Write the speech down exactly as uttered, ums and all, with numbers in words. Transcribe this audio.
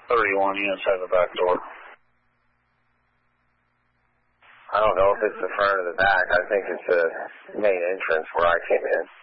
thirty-one, you inside the back door. I don't know if it's the front or the back. I think it's the main entrance where I came in.